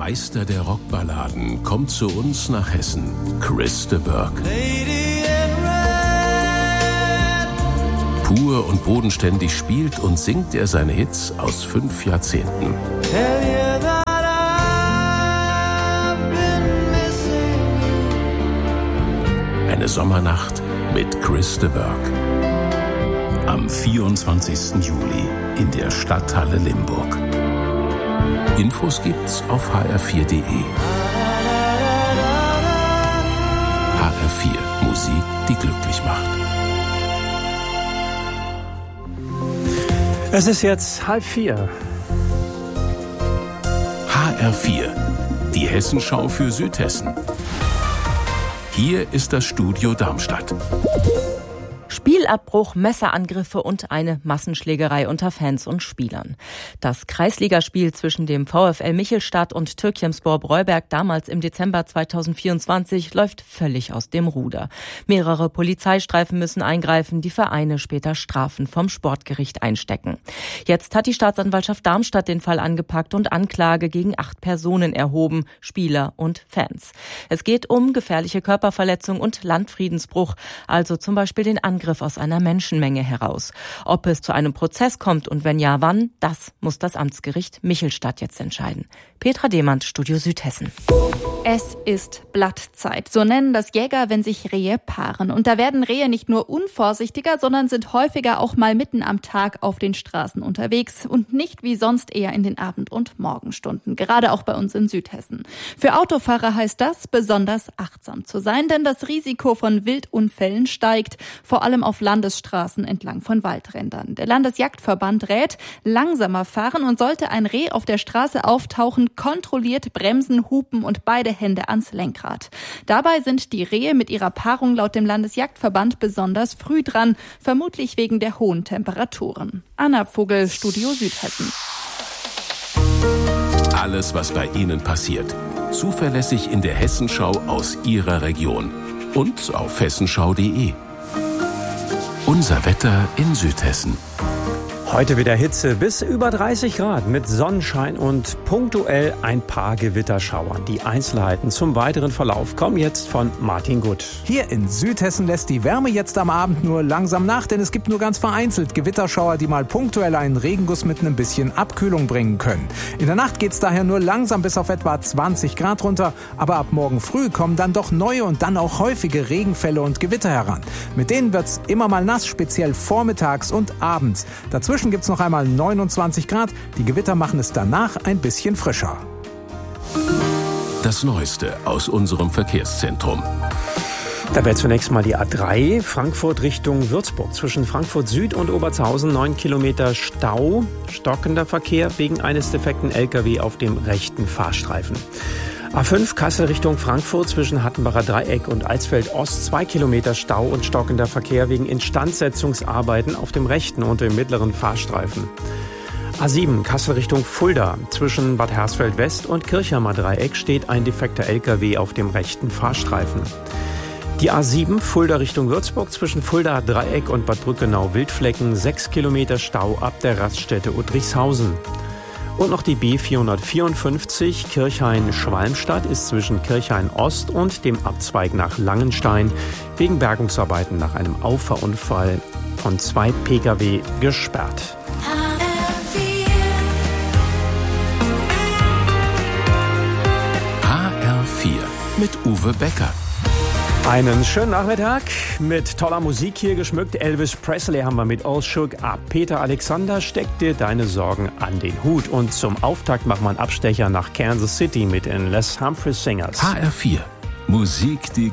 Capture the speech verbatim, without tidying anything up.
Meister der Rockballaden kommt zu uns nach Hessen, Chris de Burgh. Pur und bodenständig spielt und singt er seine Hits aus fünf Jahrzehnten. Eine Sommernacht mit Chris de Burgh. Am vierundzwanzigsten Juli in der Stadthalle Limburg. Infos gibt's auf h r vier punkt d e. H R vier, Musik, die glücklich macht. Es ist jetzt halb vier. H R vier, die Hessenschau für Südhessen. Hier ist das Studio Darmstadt. Spielabbruch, Messerangriffe und eine Massenschlägerei unter Fans und Spielern. Das Kreisligaspiel zwischen dem VfL Michelstadt und Türkimspor Breuberg damals im Dezember zweitausendvierundzwanzig läuft völlig aus dem Ruder. Mehrere Polizeistreifen müssen eingreifen, die Vereine später Strafen vom Sportgericht einstecken. Jetzt hat die Staatsanwaltschaft Darmstadt den Fall angepackt und Anklage gegen acht Personen erhoben, Spieler und Fans. Es geht um gefährliche Körperverletzung und Landfriedensbruch, also zum Beispiel den Angriff aus einer Menschenmenge heraus. Ob es zu einem Prozess kommt und wenn ja, wann, das muss das Amtsgericht Michelstadt jetzt entscheiden. Petra Demand, Studio Südhessen. Es ist Blattzeit. So nennen das Jäger, wenn sich Rehe paaren. Und da werden Rehe nicht nur unvorsichtiger, sondern sind häufiger auch mal mitten am Tag auf den Straßen unterwegs und nicht wie sonst eher in den Abend- und Morgenstunden. Gerade auch bei uns in Südhessen. Für Autofahrer heißt das, besonders achtsam zu sein, denn das Risiko von Wildunfällen steigt, vor allem auf Landesstraßen entlang von Waldrändern. Der Landesjagdverband rät, langsamer fahren und sollte ein Reh auf der Straße auftauchen, kontrolliert bremsen, hupen und beide Hände ans Lenkrad. Dabei sind die Rehe mit ihrer Paarung laut dem Landesjagdverband besonders früh dran, vermutlich wegen der hohen Temperaturen. Anna Vogel, Studio Südhessen. Alles, was bei Ihnen passiert, zuverlässig in der Hessenschau aus Ihrer Region und auf hessenschau punkt d e. Unser Wetter in Südhessen. Heute wieder Hitze bis über dreißig Grad mit Sonnenschein und punktuell ein paar Gewitterschauern. Die Einzelheiten zum weiteren Verlauf kommen jetzt von Martin Gutt. Hier in Südhessen lässt die Wärme jetzt am Abend nur langsam nach, denn es gibt nur ganz vereinzelt Gewitterschauer, die mal punktuell einen Regenguss mit ein bisschen Abkühlung bringen können. In der Nacht geht's daher nur langsam bis auf etwa zwanzig Grad runter, aber ab morgen früh kommen dann doch neue und dann auch häufige Regenfälle und Gewitter heran. Mit denen wird's immer mal nass, speziell vormittags und abends. Dazwischen gibt es noch einmal neunundzwanzig Grad. Die Gewitter machen es danach ein bisschen frischer. Das Neueste aus unserem Verkehrszentrum. Da wäre zunächst mal die A drei, Frankfurt Richtung Würzburg. Zwischen Frankfurt Süd und Obertshausen neun Kilometer Stau. Stockender Verkehr wegen eines defekten L K W auf dem rechten Fahrstreifen. A fünf Kassel Richtung Frankfurt zwischen Hattenbacher Dreieck und Alsfeld Ost zwei Kilometer Stau und stockender Verkehr wegen Instandsetzungsarbeiten auf dem rechten und dem mittleren Fahrstreifen. A sieben Kassel Richtung Fulda zwischen Bad Hersfeld West und Kirchheimer Dreieck steht ein defekter L K W auf dem rechten Fahrstreifen. Die A sieben Fulda Richtung Würzburg zwischen Fulda Dreieck und Bad Brückenau Wildflecken sechs Kilometer Stau ab der Raststätte Uttrichshausen. Und noch die B vierhundertvierundfünfzig Kirchhain-Schwalmstadt ist zwischen Kirchhain Ost und dem Abzweig nach Langenstein wegen Bergungsarbeiten nach einem Auffahrunfall von zwei Pkw gesperrt. H R vier mit Uwe Becker. Einen schönen Nachmittag mit toller Musik hier geschmückt. Elvis Presley haben wir mit All Shook Up. Peter Alexander, steck dir deine Sorgen an den Hut. Und zum Auftakt machen wir einen Abstecher nach Kansas City mit den Les Humphreys Singers. H R vier, Musik, die